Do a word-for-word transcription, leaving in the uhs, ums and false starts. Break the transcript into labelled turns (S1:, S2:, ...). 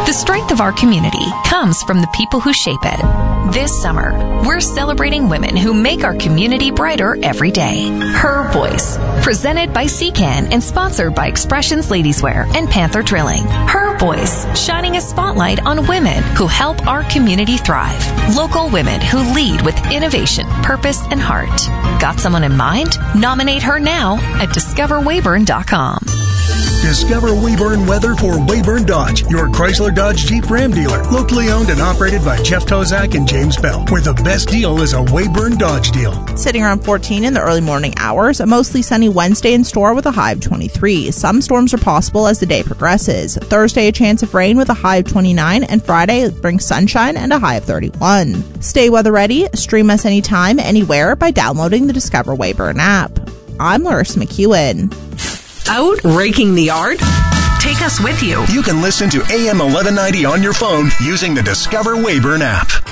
S1: The strength of our community comes from the people who shape it. This summer, we're celebrating women who make our community brighter every day. Her Voice, presented by C C A N and sponsored by Expressions Ladieswear and Panther Drilling. Her Voice, shining a spotlight on women who help our community thrive. Local women who lead with innovation, purpose, and heart. Got someone in mind? Nominate her now at discover weyburn dot com.
S2: Discover Weyburn weather for Weyburn Dodge, your Chrysler Dodge Jeep Ram dealer. Locally owned and operated by Jeff Tozak and James Bell, where the best deal is a Weyburn Dodge deal.
S3: Sitting around fourteen in the early morning hours, a mostly sunny Wednesday in store with a high of twenty-three. Some storms are possible as the day progresses. Thursday, a chance of rain with a high of twenty-nine, and Friday brings sunshine and a high of thirty-one. Stay weather ready. Stream us anytime, anywhere by downloading the Discover Weyburn app. I'm Larissa McEwen.
S4: Out raking the yard? Take us with you.
S2: You can listen to A M eleven ninety on your phone using the Discover Weyburn app.